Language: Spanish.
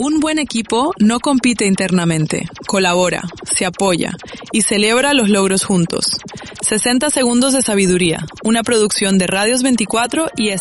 Un buen equipo no compite internamente, colabora, se apoya y celebra los logros juntos. 60 segundos de sabiduría, una producción de Radios 24 y